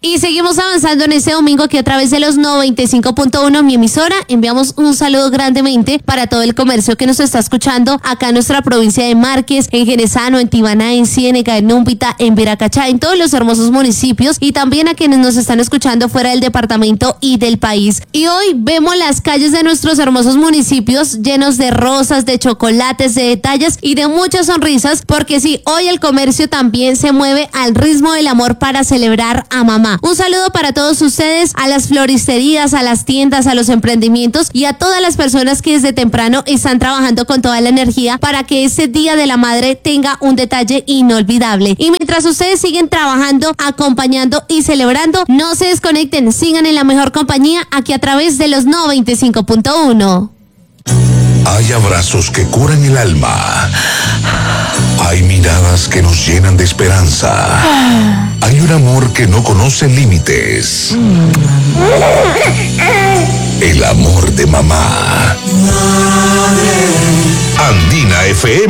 Y seguimos avanzando en este domingo aquí a través de los 95.1, mi emisora. Enviamos un saludo grandemente para todo el comercio que nos está escuchando acá en nuestra provincia de Márquez, en Genesano, en Tibaná, en Ciénega, en Númpita, en Viracachá, en todos los hermosos municipios, y también a quienes nos están escuchando fuera del departamento y del país. Y hoy vemos las calles de nuestros hermosos municipios llenos de rosas, de chocolates, de detalles y de muchas sonrisas, porque sí, hoy el comercio también se mueve al ritmo del amor para celebrar a mamá. Un saludo para todos ustedes, a las floristerías, a las tiendas, a los emprendimientos y a todas las personas que desde temprano están trabajando con toda la energía para que este Día de la Madre tenga un detalle inolvidable. Y mientras ustedes siguen trabajando, acompañando y celebrando, no se desconecten, sigan en la mejor compañía aquí a través de los 95.1. Hay abrazos que curan el alma. Hay miradas que nos llenan de esperanza. Hay un amor que no conoce límites. El amor de mamá. Andina FM.